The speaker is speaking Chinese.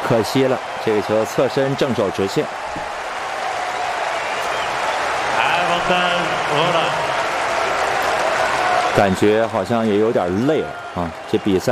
可惜了，这个球侧身正手直线。感觉好像也有点累了啊，这比赛。